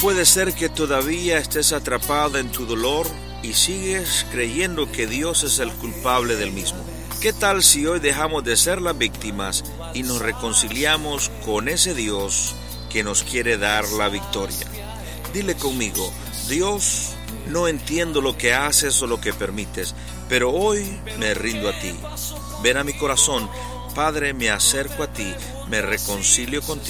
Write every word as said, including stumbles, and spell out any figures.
puede ser que todavía estés atrapada en tu dolor y sigues creyendo que Dios es el culpable del mismo. ¿Qué tal si hoy dejamos de ser las víctimas y nos reconciliamos con ese Dios que nos quiere dar la victoria? Dile conmigo: Dios, no entiendo lo que haces o lo que permites, pero hoy me rindo a ti. Ven a mi corazón, Padre, me acerco a ti, me reconcilio contigo.